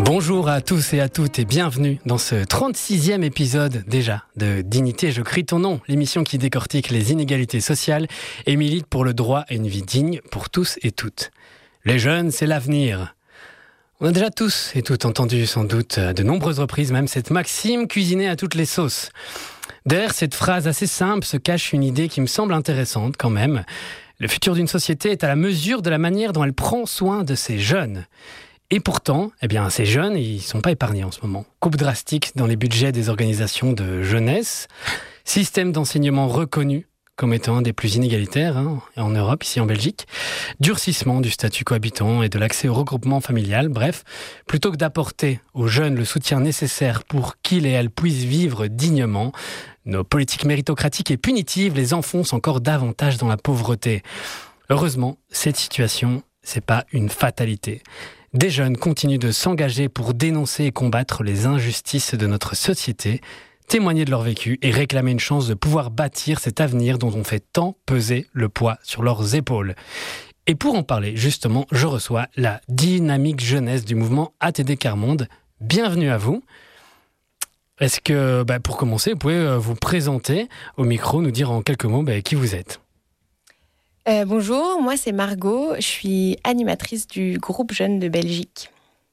Bonjour à tous et à toutes et bienvenue dans ce 36e épisode déjà de Dignité, je crie ton nom, l'émission qui décortique les inégalités sociales et milite pour le droit à une vie digne pour tous et toutes. Les jeunes, c'est l'avenir. On a déjà tous et toutes entendu sans doute à de nombreuses reprises même cette maxime cuisinée à toutes les sauces. Derrière cette phrase assez simple se cache une idée qui me semble intéressante quand même. Le futur d'une société est à la mesure de la manière dont elle prend soin de ses jeunes. Et pourtant, ces jeunes, ils ne sont pas épargnés en ce moment. Coupe drastique dans les budgets des organisations de jeunesse, système d'enseignement reconnu comme étant un des plus inégalitaires en Europe, ici en Belgique, durcissement du statut cohabitant et de l'accès au regroupement familial. Bref, plutôt que d'apporter aux jeunes le soutien nécessaire pour qu'ils et elles puissent vivre dignement, nos politiques méritocratiques et punitives les enfoncent encore davantage dans la pauvreté. Heureusement, cette situation, c'est pas une fatalité. Des jeunes continuent de s'engager pour dénoncer et combattre les injustices de notre société, témoigner de leur vécu et réclamer une chance de pouvoir bâtir cet avenir dont on fait tant peser le poids sur leurs épaules. Et pour en parler, justement, je reçois la dynamique jeunesse du mouvement ATD Quart Monde. Bienvenue à vous. Est-ce que, pour commencer, vous pouvez vous présenter au micro, nous dire en quelques mots qui vous êtes ? Bonjour, moi c'est Margot, je suis animatrice du groupe Jeunes de Belgique.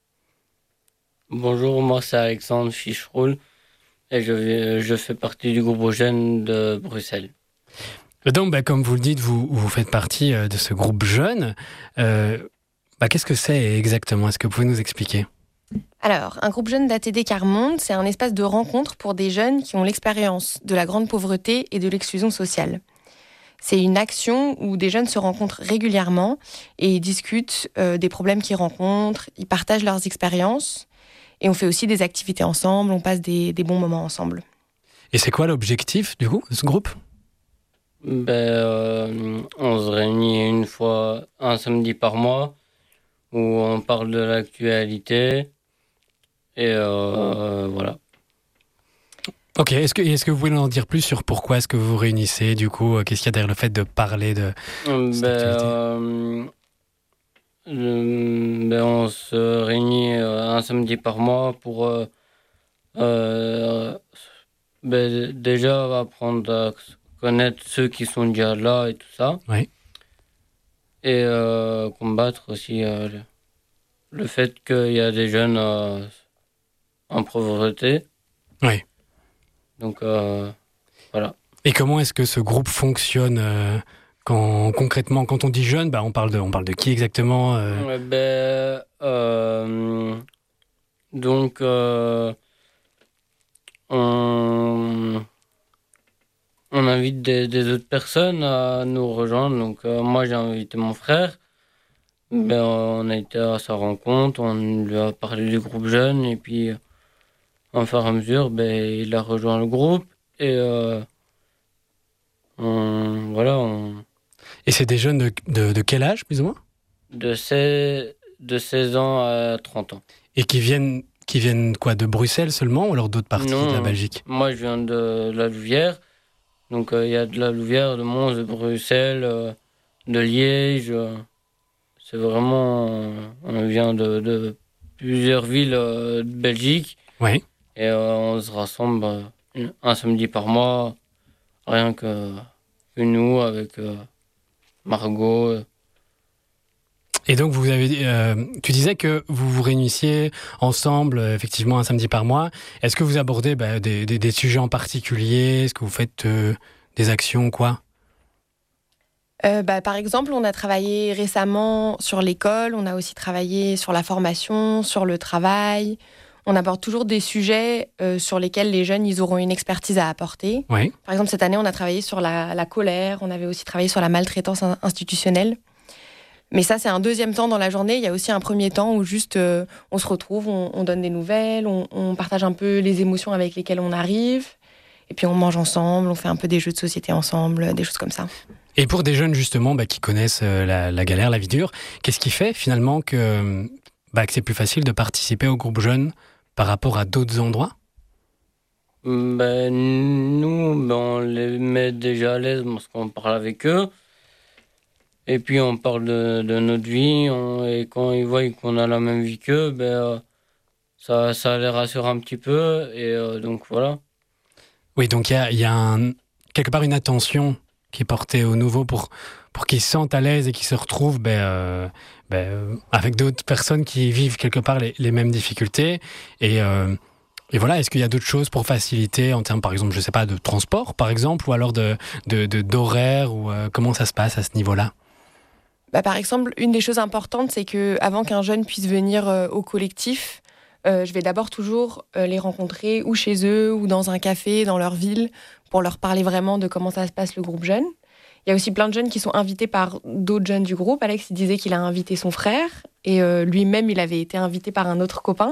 Bonjour, moi c'est Alexandre Ficheroul et je fais partie du groupe Jeunes de Bruxelles. Donc, comme vous le dites, vous faites partie de ce groupe jeune. Qu'est-ce que c'est exactement ? Est-ce que vous pouvez nous expliquer ? Alors, un groupe jeune d'ATD Quart Monde, c'est un espace de rencontre pour des jeunes qui ont l'expérience de la grande pauvreté et de l'exclusion sociale. C'est une action où des jeunes se rencontrent régulièrement et discutent des problèmes qu'ils rencontrent, ils partagent leurs expériences et on fait aussi des activités ensemble, on passe des bons moments ensemble. Et c'est quoi l'objectif du coup de ce groupe ? On se réunit une fois, un samedi par mois, où on parle de l'actualité et voilà. Ok, est-ce que vous pouvez nous en dire plus sur pourquoi est-ce que vous vous réunissez, du coup, qu'est-ce qu'il y a derrière le fait de parler de cette activité ? On se réunit un samedi par mois pour déjà apprendre à connaître ceux qui sont déjà là et tout ça. Oui. Et combattre aussi le fait qu'il y a des jeunes en pauvreté. Oui. Donc, voilà. Et comment est-ce que ce groupe fonctionne concrètement, quand on dit jeune, on parle de qui exactement on invite des autres personnes à nous rejoindre. Donc, moi, j'ai invité mon frère. On a été à sa rencontre, on lui a parlé du groupe jeune et puis au fur et à mesure, il a rejoint le groupe et Et c'est des jeunes de quel âge, plus ou moins ? de 16 ans à 30 ans. Et qui viennent quoi, de Bruxelles seulement ou alors d'autres parties de la Belgique ? Moi, je viens de la Louvière. Donc, il y a de la Louvière, de Mons, de Bruxelles, de Liège. C'est vraiment... on vient de plusieurs villes de Belgique. Oui. Et on se rassemble un samedi par mois, rien que nous, avec Margot. Et donc, tu disais que vous vous réunissiez ensemble, effectivement, un samedi par mois. Est-ce que vous abordez des sujets en particulier ? Est-ce que vous faites des actions, quoi ? Par exemple, on a travaillé récemment sur l'école, on a aussi travaillé sur la formation, sur le travail. On aborde toujours des sujets sur lesquels les jeunes ils auront une expertise à apporter. Oui. Par exemple, cette année, on a travaillé sur la colère, on avait aussi travaillé sur la maltraitance institutionnelle. Mais ça, c'est un deuxième temps dans la journée. Il y a aussi un premier temps où juste on se retrouve, on donne des nouvelles, on partage un peu les émotions avec lesquelles on arrive. Et puis on mange ensemble, on fait un peu des jeux de société ensemble, des choses comme ça. Et pour des jeunes justement qui connaissent la galère, la vie dure, qu'est-ce qui fait finalement que c'est plus facile de participer au groupe jeune par rapport à d'autres endroits ? Nous, on les met déjà à l'aise parce qu'on parle avec eux. Et puis on parle de notre vie. Et quand ils voient qu'on a la même vie qu'eux, ça les rassure un petit peu. Et donc voilà. Oui, donc il y a quelque part une attention qui est portée aux nouveaux pour qu'ils se sentent à l'aise et qu'ils se retrouvent avec d'autres personnes qui vivent quelque part les mêmes difficultés. Et voilà, est-ce qu'il y a d'autres choses pour faciliter en termes, par exemple, je sais pas, de transport, par exemple, ou alors d'horaire, ou comment ça se passe à ce niveau-là? Par exemple, une des choses importantes, c'est que avant qu'un jeune puisse venir au collectif, je vais d'abord toujours les rencontrer ou chez eux ou dans un café dans leur ville pour leur parler vraiment de comment ça se passe le groupe jeune. Il y a aussi plein de jeunes qui sont invités par d'autres jeunes du groupe. Alex, il disait qu'il a invité son frère et lui-même, il avait été invité par un autre copain.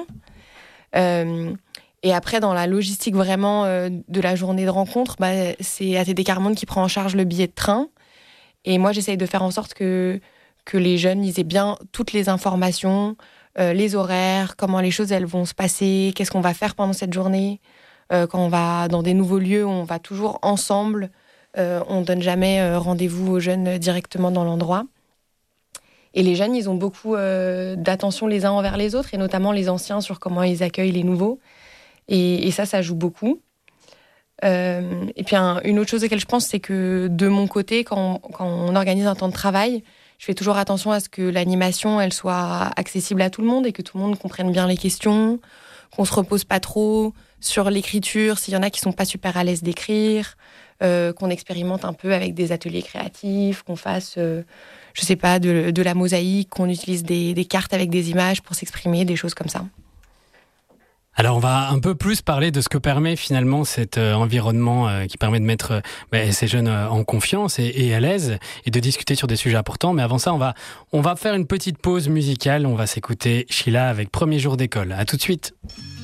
Et après, dans la logistique vraiment de la journée de rencontre, c'est ATD Quart Monde qui prend en charge le billet de train. Et moi, j'essaye de faire en sorte que les jeunes ils aient bien toutes les informations, les horaires, comment les choses elles vont se passer, qu'est-ce qu'on va faire pendant cette journée. Quand on va dans des nouveaux lieux, on va toujours ensemble. On ne donne jamais rendez-vous aux jeunes directement dans l'endroit. Et les jeunes, ils ont beaucoup d'attention les uns envers les autres, et notamment les anciens sur comment ils accueillent les nouveaux. Et ça joue beaucoup. Et puis une autre chose à laquelle je pense, c'est que de mon côté, quand on organise un temps de travail, je fais toujours attention à ce que l'animation elle soit accessible à tout le monde et que tout le monde comprenne bien les questions, qu'on se repose pas trop sur l'écriture, s'il y en a qui sont pas super à l'aise d'écrire, qu'on expérimente un peu avec des ateliers créatifs, qu'on fasse, je sais pas, de la mosaïque, qu'on utilise des cartes avec des images pour s'exprimer, des choses comme ça. Alors, on va un peu plus parler de ce que permet finalement cet environnement qui permet de mettre ces jeunes en confiance et à l'aise et de discuter sur des sujets importants. Mais avant ça, on va faire une petite pause musicale. On va s'écouter Sheila avec Premier jour d'école. À tout de suite.